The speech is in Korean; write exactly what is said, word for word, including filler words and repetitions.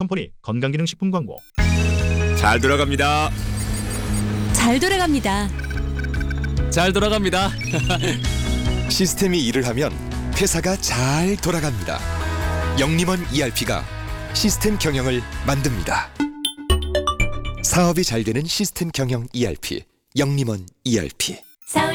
컴퍼니 건강기능식품 광고. 잘 돌아갑니다. 잘 돌아갑니다. 잘 돌아갑니다. 시스템이 일을 하면 회사가 잘 돌아갑니다. 영림원 이알피가 시스템 경영을 만듭니다. 사업이 잘 되는 시스템 경영 이알피, 영림원 이알피. 서울